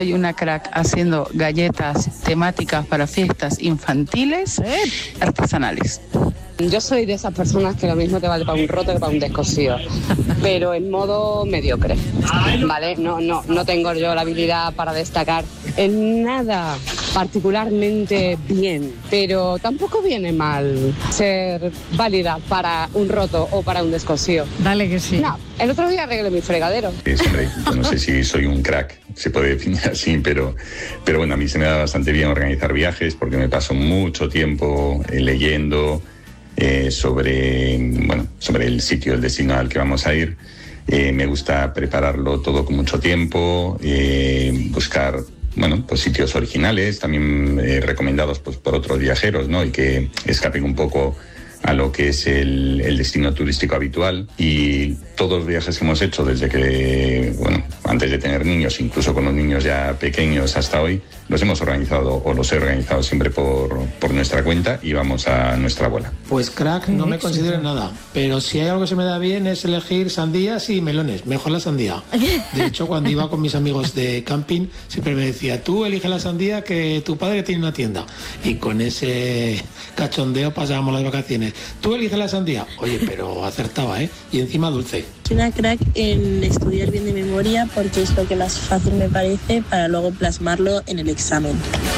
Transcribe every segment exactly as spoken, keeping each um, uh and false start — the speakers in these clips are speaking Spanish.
Soy una crack haciendo galletas temáticas para fiestas infantiles artesanales. Yo soy de esas personas que lo mismo te vale para un roto que para un descosido, pero en modo mediocre, ¿vale? No, no, no tengo yo la habilidad para destacar en nada particularmente bien, pero tampoco viene mal ser válida para un roto o para un descosido. Dale que sí. No, el otro día arreglé mi fregadero. Sí, hombre, yo no sé si soy un crack, se puede definir así, pero, pero bueno, a mí se me da bastante bien organizar viajes porque me paso mucho tiempo eh, leyendo eh, sobre, bueno, sobre el sitio, el destino al que vamos a ir. Eh, me gusta prepararlo todo con mucho tiempo, eh, buscar bueno, pues sitios originales, también eh, recomendados pues, por otros viajeros, ¿no? Y que escapen un poco a lo que es el, el destino turístico habitual. Y todos los viajes que hemos hecho desde que, bueno, antes de tener niños, incluso con los niños ya pequeños hasta hoy, los hemos organizado o los he organizado siempre por, por nuestra cuenta y vamos a nuestra bola. Pues crack no me considero nada, pero si hay algo que se me da bien es elegir sandías y melones, mejor la sandía. De hecho, cuando iba con mis amigos de camping, siempre me decía, tú elige la sandía que tu padre tiene una tienda. Y con ese cachondeo pasábamos las vacaciones. Tú eliges la sandía. Oye, pero acertaba, ¿eh? Y encima dulce. Soy una crack en estudiar bien de memoria porque es lo que más fácil me parece para luego plasmarlo en el examen.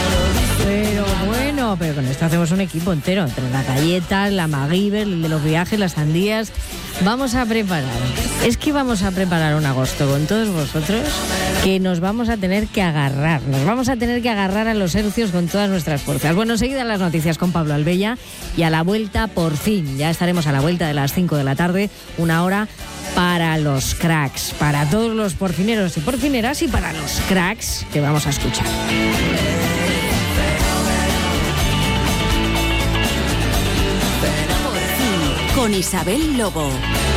Pero bueno, pero con esto hacemos un equipo entero, entre las galletas, la MacGyver, el de los viajes, las sandías. Vamos a preparar, es que vamos a preparar un agosto con todos vosotros que nos vamos a tener que agarrar, nos vamos a tener que agarrar a los hercios con todas nuestras fuerzas. Bueno, enseguida las noticias con Pablo Albella y a la vuelta, por fin, ya estaremos a la vuelta de las cinco de la tarde, una hora para los cracks, para todos los porcineros y porcineras y para los cracks que vamos a escuchar. Con Isabel Lobo.